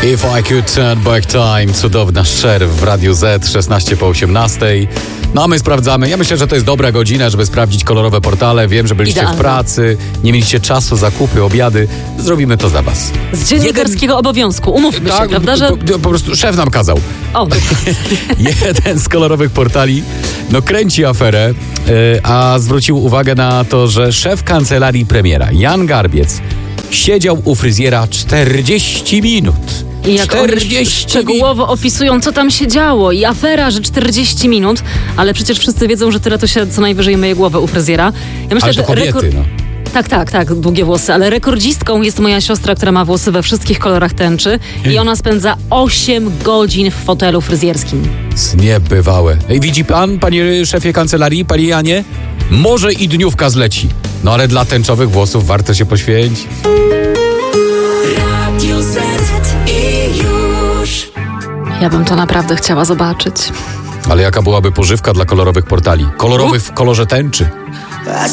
If I Could Turn Back Time, cudowna Cher w Radiu Z, 16 po 18. No a my sprawdzamy. Ja myślę, że to jest dobra godzina, żeby sprawdzić kolorowe portale. Wiem, że byliście w pracy, nie mieliście czasu, zakupy, obiady. Zrobimy to za was. Z dziennikarskiego obowiązku, umówmy się, prawda, że... Po prostu szef nam kazał. O, Jeden z kolorowych portali kręci aferę, a zwrócił uwagę na to, że szef kancelarii premiera, Jan Garbiec, siedział u fryzjera 40 minut. I jak oni szczegółowo opisują, co tam się działo. I afera, że 40 minut, ale przecież wszyscy wiedzą, że tyle to się co najwyżej myje głowę u fryzjera. Ja myślę, ale to kobiety, Tak, długie włosy, ale rekordzistką jest moja siostra, która ma włosy we wszystkich kolorach tęczy i ona spędza 8 godzin w fotelu fryzjerskim. Niebywałe. Widzi pan, panie szefie kancelarii, panie Janie? Może i dniówka zleci. No ale dla tęczowych włosów warto się poświęcić. Radio Z i już. Ja bym to naprawdę chciała zobaczyć. Ale jaka byłaby pożywka dla kolorowych portali? Kolorowych w kolorze tęczy.